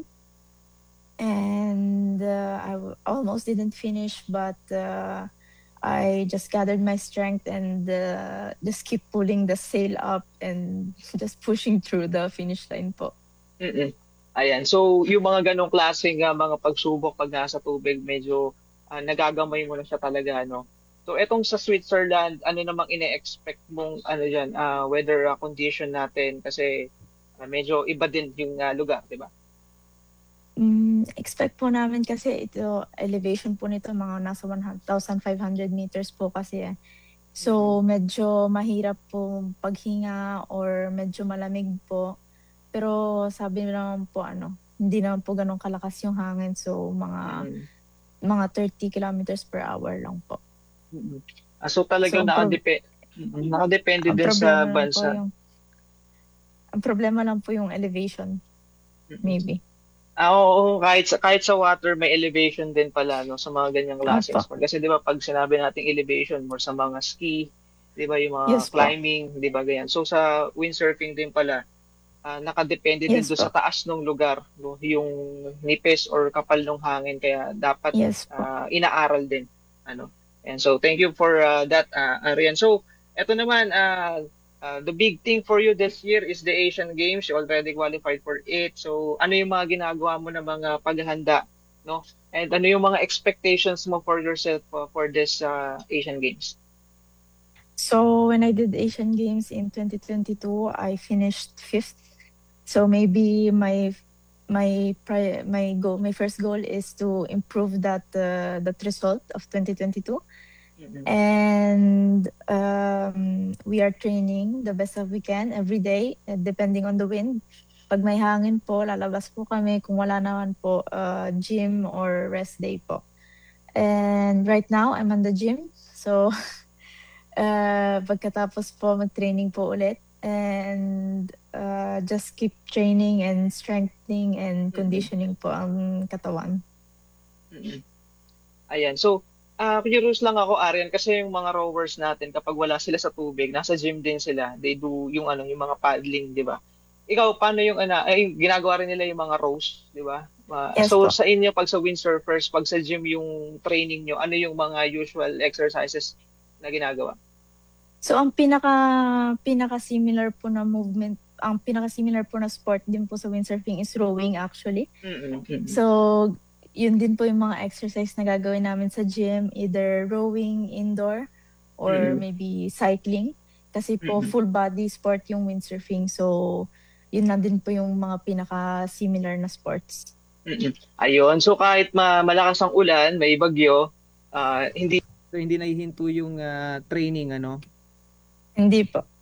And uh, I w- almost didn't finish, but uh, I just gathered my strength and uh, just keep pulling the sail up and just pushing through the finish line po. Mm-mm. Ayan. So, yung mga ganong klaseng uh, mga pagsubok pag nasa tubig, medyo uh, nagagamay mo na siya talaga, no? So, etong sa Switzerland, ano namang ine-expect mong ano dyan, uh, weather uh, condition natin? Kasi uh, medyo iba din yung uh, lugar, di ba? Mm, expect po namin kasi ito, elevation po nito, mga nasa one thousand five hundred meters po kasi. eh. So, medyo mahirap po paghinga or medyo malamig po. Pero sabi naman po, ano, hindi naman po ganun kalakas yung hangin. So, mga mga thirty kilometers per hour lang po. Mm-mm. Ah, so, talagang So, prob- nakadep- mm, nakadepende Ang din problema sa lang po bansa. yung, ang problema lang po yung elevation, maybe. Ah, oo, oo, kahit sa kahit sa water may elevation din pala no sa mga ganyang klaseng Opo. sport. Kasi 'di ba pag sinabi nating elevation more sa mga ski, 'di ba yung mga Yes po. climbing, 'di ba ganyan. So sa windsurfing din pala ah, nakadepende din Yes doon sa po. taas ng lugar, no, yung nipis or kapal ng hangin kaya dapat Yes po. ah, inaaral din ano. And so thank you for ah, that ah, Arian. So eto naman ah, ah, the big thing for you this year is the Asian Games. You already qualified for it. So ano yung mga ginagawa mo na mga paghahanda, no? And ano yung mga expectations mo for yourself uh, for this uh, Asian Games? So when I did Asian Games in twenty twenty-two, I finished fifth. So maybe my my pri- my goal, my first goal is to improve that uh, that result of twenty twenty-two. And um, we are training the best that we can every day, uh, depending on the wind. Pag may hangin po, lalabas po kami. Kung wala naman po, uh, gym or rest day po. And right now, I'm on the gym. So, uh, pagkatapos po, mag-training po ulit. And uh, just keep training and strengthening and conditioning po ang katawan. Mm-mm. Ayan. So, ah curious lang ako, Arian, kasi yung mga rowers natin, kapag wala sila sa tubig, nasa gym din sila. They do yung ano, yung mga paddling, di ba? Ikaw, paano yung ano, ay, ginagawa rin nila yung mga rows, di ba? Ma- Yes so, po. sa inyo, pag sa windsurfers, pag sa gym yung training nyo, ano yung mga usual exercises na ginagawa? So ang pinaka pinaka similar po na movement, ang pinaka similar po na sport din po sa windsurfing is rowing actually. Mm-mm. Mm-mm. So yun din po yung mga exercise na gagawin namin sa gym, either rowing indoor or Mm. maybe cycling kasi po Mm. full body sport yung windsurfing. So yun na din po yung mga pinaka similar na sports. Mm-mm. Ayun. So, kahit ma- malakas ang ulan, may bagyo, ah, hindi So hindi nahihinto yung ah, training ano? Hindi po.